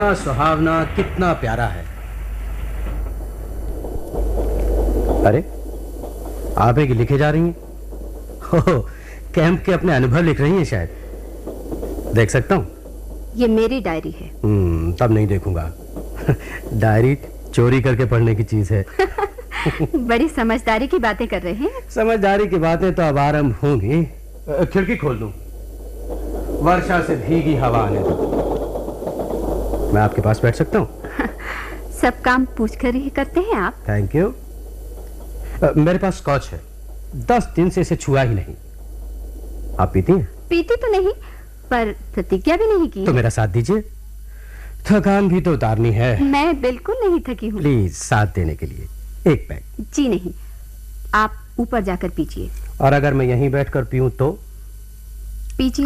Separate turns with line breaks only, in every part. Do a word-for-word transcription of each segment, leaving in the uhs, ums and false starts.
कितना सुहावना, कितना प्यारा है। अरे आप एक लिखे जा रही हैं? हो, कैंप के अपने अनुभव लिख रही हैं शायद। देख सकता हूँ?
ये मेरी डायरी है।
हम्म, तब नहीं देखूंगा। डायरी चोरी करके पढ़ने की चीज है।
बड़ी समझदारी की बातें कर रहे हैं।
समझदारी की बातें तो अब आरंभ होंगी। खिड़की खोल दूं, वर्षा से भीगी हवा आने दो। मैं आपके पास बैठ सकता हूँ?
सब काम पूछकर ही करते हैं आप।
Thank you. मेरे पास स्कॉच है, दस दिन से इसे छुआ ही नहीं। आप पीती हैं?
पीती तो नहीं, पर प्रतिज्ञा भी नहीं की।
तो मेरा साथ दीजिए, थकान भी तो उतारनी है।
मैं बिल्कुल नहीं थकी हूँ।
प्लीज साथ देने के लिए एक पैक।
जी नहीं, आप ऊपर जाकर पीजिए।
और अगर मैं यहीं बैठकर पीऊं तो?
पीजिए।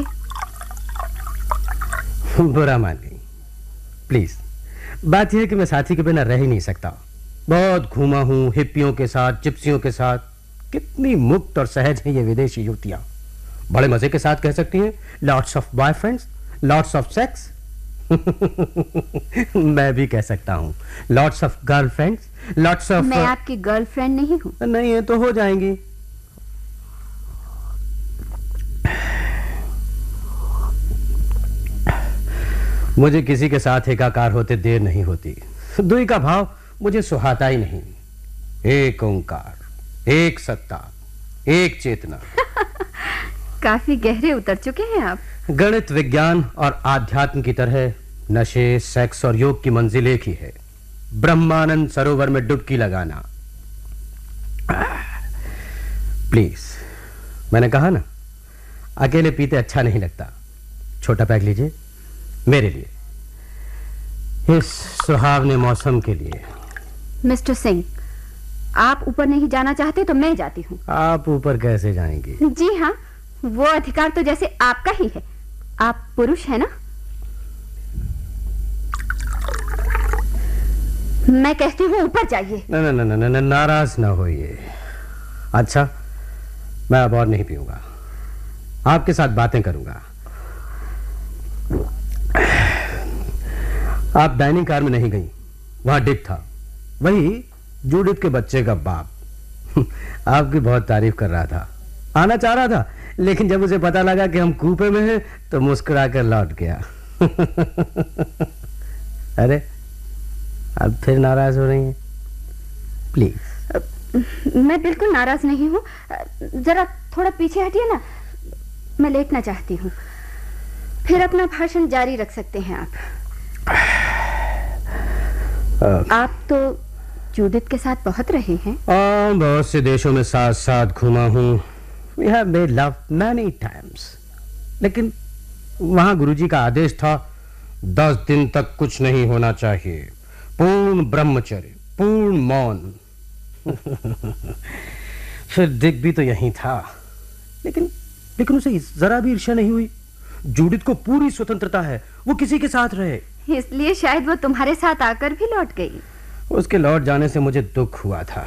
बुरा मान गई। प्लीज, बात यह है कि मैं साथी के बिना रह ही नहीं सकता। बहुत घूमा हूं हिप्पियों के साथ, जिप्सियों के साथ। कितनी मुक्त और सहज हैं ये विदेशी युवतियां। बड़े मजे के साथ कह सकती हैं, lots of boyfriends, lots of sex. मैं भी कह सकता हूं, lots of girlfriends, lots of.
मैं आपकी गर्लफ्रेंड नहीं हूं।
नहीं है तो हो जाएंगी। मुझे किसी के साथ एकाकार होते देर नहीं होती। दुई का भाव मुझे सुहाता ही नहीं। एक ओंकार, एक सत्ता, एक चेतना।
काफी गहरे उतर चुके हैं आप।
गणित, विज्ञान और आध्यात्म की तरह नशे, सेक्स और योग की मंजिल एक ही है, ब्रह्मानंद सरोवर में डुबकी लगाना। प्लीज, मैंने कहा ना, अकेले पीते अच्छा नहीं लगता। छोटा पैक लीजिए मेरे लिए, इस सुहावने मौसम के लिए।
मिस्टर सिंह, आप ऊपर नहीं जाना चाहते तो मैं जाती हूँ।
आप ऊपर कैसे जाएंगी?
जी हाँ, वो अधिकार तो जैसे आपका ही है। आप पुरुष है ना? मैं कहती हूँ ऊपर जाइए।
न न न न न नाराज ना होइए। अच्छा, मैं अब और नहीं पीऊंगा, आपके साथ बातें करूंगा। आप डाइनिंग कार में नहीं गई, वहां डिक था, वही जूडिथ के बच्चे का बाप। आपकी बहुत तारीफ कर रहा था, आना चाह रहा था, लेकिन जब उसे पता लगा कि हम कूपे में हैं तो मुस्कुराकर लौट गया। अरे, अब फिर नाराज हो रही हैं? प्लीज।
मैं बिल्कुल नाराज नहीं हूँ। जरा थोड़ा पीछे हटिए ना, मैं लेटना चाहती हूँ। फिर अपना भाषण जारी रख सकते हैं आप। आप तो जूडिथ के साथ बहुत रहे हैं।
आ, बहुत से देशों में साथ साथ घूमा हूँ। We have made love many times. लेकिन वहां गुरुजी का आदेश था, दस दिन तक कुछ नहीं होना चाहिए, पूर्ण ब्रह्मचर्य, पूर्ण मौन। फिर दिक भी तो यही था, लेकिन लेकिन उसे जरा भी ईर्ष्या नहीं हुई। जूडिथ को पूरी स्वतंत्रता है, वो किसी के साथ रहे।
इसलिए शायद वो तुम्हारे साथ आकर भी लौट गई।
उसके लौट जाने से मुझे दुख हुआ था,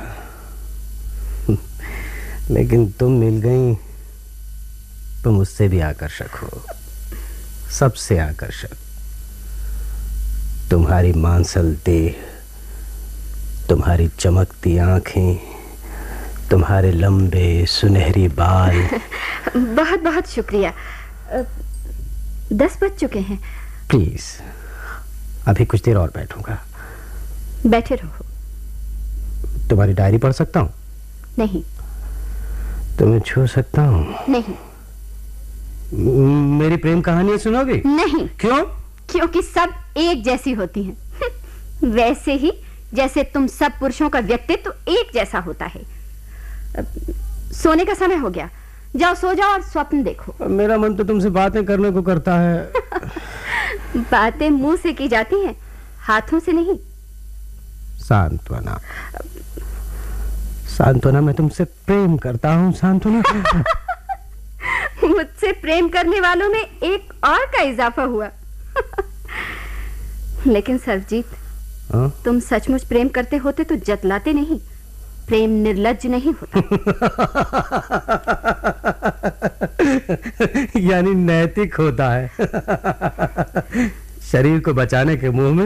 लेकिन तुम मिल गई। तुम उससे भी आकर्षक हो, सबसे आकर्षक। तुम्हारी मांसल देह, तुम्हारी चमकती आंखें, तुम्हारे लंबे सुनहरी बाल।
बहुत बहुत शुक्रिया। दस बज चुके हैं।
प्लीज, अभी कुछ देर और बैठूंगा।
बैठे रहो।
तुम्हारी डायरी पढ़ सकता हूँ?
नहीं।
तुम्हें छू सकता हूँ?
नहीं।
मेरी प्रेम कहानियां सुनोगे?
नहीं।
क्यों?
क्योंकि सब एक जैसी होती हैं। वैसे ही जैसे तुम सब पुरुषों का व्यक्तित्व एक जैसा होता है। सोने का समय हो गया, जाओ सो जाओ और स्वप्न देखो।
मेरा मन तो तुमसे बातें करने को करता है।
बातें मुंह से की जाती हैं, हाथों से नहीं।
सांत्वना, सांत्वना, मैं तुमसे प्रेम करता हूँ सांत्वना।
मुझसे प्रेम करने वालों में एक और का इजाफा हुआ। लेकिन सरजीत,
हाँ?
तुम सचमुच प्रेम करते होते तो जतलाते नहीं। प्रेम निर्लज्ज नहीं होता।
यानी नैतिक होता है। शरीर को बचाने के मुंह में